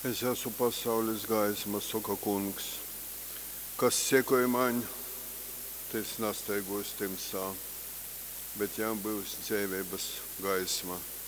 Es esmu pasaules gaisma, saka kungs, kas sekoja man, tas nesteigos timsā, bet jām būs dzīvības gaisma.